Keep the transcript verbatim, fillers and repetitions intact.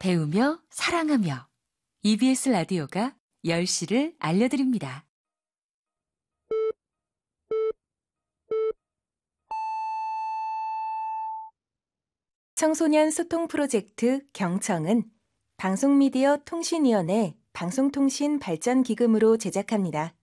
배우며 사랑하며 이비에스 라디오가 열 시를 알려드립니다. 청소년 소통 프로젝트 경청은 방송미디어 통신위원회 방송통신 발전기금으로 제작합니다.